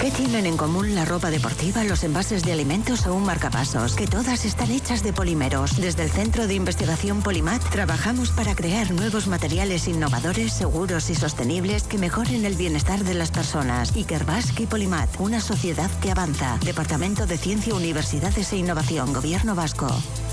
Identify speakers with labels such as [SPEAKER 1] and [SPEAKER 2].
[SPEAKER 1] ¿Qué tienen en común la ropa deportiva, los envases de alimentos o un marcapasos? Que todas están hechas de polímeros. Desde el Centro de Investigación Polimat trabajamos para crear nuevos materiales innovadores, seguros y sostenibles que mejoren el bienestar de las personas. Ikerbasque y Polimat, una sociedad que avanza. Departamento de Ciencia, Universidades e Innovación, Gobierno Vasco.